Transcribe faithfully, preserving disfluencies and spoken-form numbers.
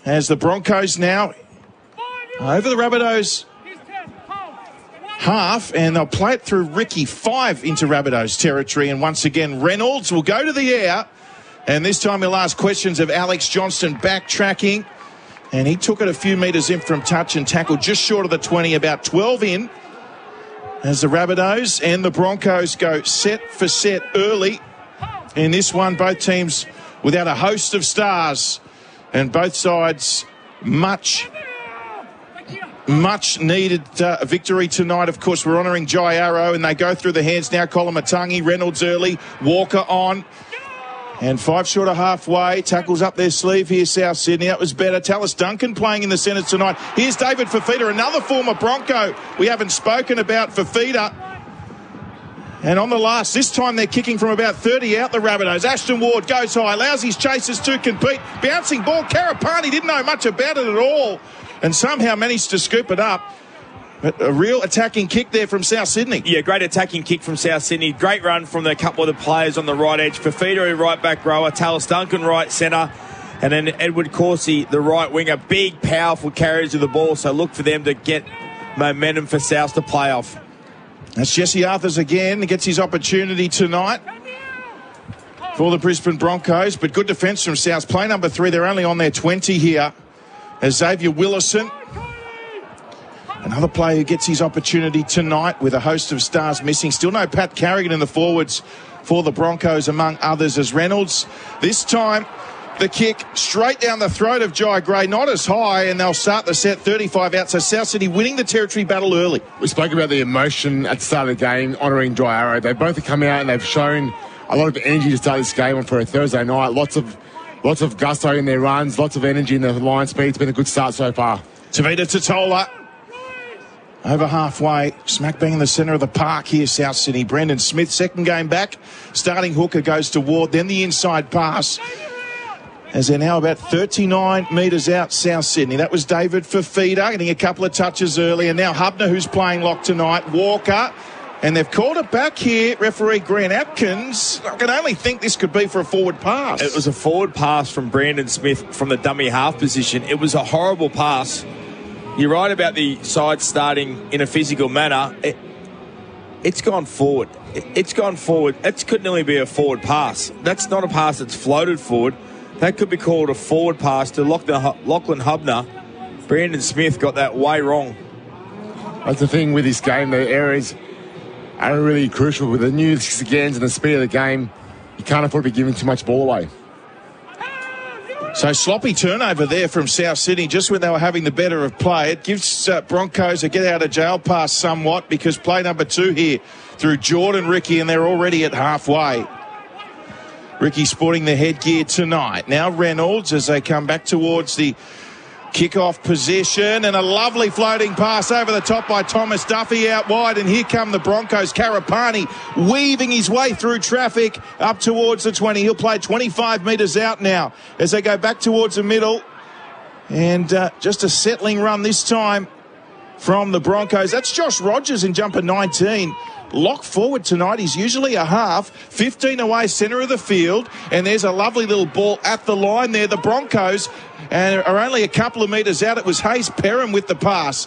as the Broncos now over the Rabbitohs half, and they'll play it through Ricky, five into Rabbitohs territory, and once again Reynolds will go to the air, and this time he'll ask questions of Alex Johnston backtracking, and he took it a few metres in from touch and tackled just short of the twenty, about twelve in, as the Rabbitohs and the Broncos go set for set early in this one. Both teams without a host of stars, and both sides much Much needed uh, victory tonight. Of course, we're honouring Jai Arrow, and they go through the hands now. Koloamatangi, Reynolds early, Walker on, and five short of halfway. Tackles up their sleeve here, South Sydney. That was better. Tallis Duncan playing in the centre tonight. Here's David Fifita, another former Bronco we haven't spoken about, Fifita. And on the last, this time they're kicking from about thirty out, the Rabbitohs. Ashton Ward goes high, allows his chasers to compete. Bouncing ball, Karapani didn't know much about it at all, and somehow managed to scoop it up. But a real attacking kick there from South Sydney. Yeah, great attacking kick from South Sydney. Great run from the couple of the players on the right edge. Fifita, right back rower. Tallis Duncan, right centre. And then Edward Corsi, the right winger. Big, powerful carriers of the ball. So look for them to get momentum for South to play off. That's Jesse Arthurs again. He gets his opportunity tonight for the Brisbane Broncos. But good defence from South. Play number three. They're only on their twenty here. As Xavier Willison, another player who gets his opportunity tonight with a host of stars missing. Still no Pat Carrigan in the forwards for the Broncos, among others, as Reynolds. This time, the kick straight down the throat of Jai Gray, not as high, and they'll start the set thirty-five out. So South City winning the territory battle early. We spoke about the emotion at the start of the game, honouring Jai Arrow. They both have come out and they've shown a lot of energy to start this game on for a Thursday night. Lots of Lots of gusto in their runs, lots of energy in the line speed. It's been a good start so far. Tavita Totola over halfway, smack bang in the centre of the park here, South Sydney. Brendan Smith, second game back. Starting hooker goes to Ward, then the inside pass, as they're now about thirty-nine metres out, South Sydney. That was David Fifita getting a couple of touches early, and now Hubner, who's playing lock tonight. Walker. And they've called it back here, referee Grant Atkins. I can only think this could be for a forward pass. It was a forward pass from Brandon Smith from the dummy half position. It was a horrible pass. You're right about the side starting in a physical manner. It, it's gone forward. It, it's gone forward. It could nearly be a forward pass. That's not a pass that's floated forward. That could be called a forward pass to Lachlan Hubner. Brandon Smith got that way wrong. That's the thing with this game. The errors are really crucial with the new agains and the speed of the game. You can't afford to be giving too much ball away. So sloppy turnover there from South Sydney just when they were having the better of play. It gives uh, Broncos a get out of jail pass somewhat, because play number two here through Jordan Ricky, and they're already at halfway. Ricky sporting the headgear tonight. Now Reynolds as they come back towards the kick-off position, and a lovely floating pass over the top by Thomas Duffy out wide, and here come the Broncos. Karapani weaving his way through traffic up towards the twenty. He'll play twenty-five metres out now as they go back towards the middle, and uh, just a settling run this time from the Broncos. That's Josh Rogers in jumper nineteen. Lock forward tonight. He's usually a half. fifteen away, centre of the field. And there's a lovely little ball at the line there. The Broncos and are only a couple of metres out. It was Hayes Perham with the pass.